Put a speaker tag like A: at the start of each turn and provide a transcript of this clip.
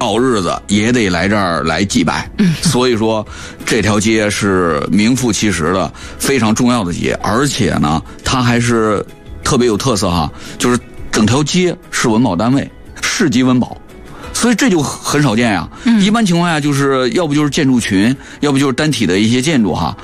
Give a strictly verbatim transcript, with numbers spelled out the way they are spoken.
A: 熬日子也得来这儿来祭拜。嗯，所以说这条街是名副其实的非常重要的街，而且呢，它还是特别有特色哈，就是整条街是文保单位，市级文保。所以这就很少见呀、啊。嗯，一般情况下就是要不就是建筑群，要不就是单体的一些建筑哈。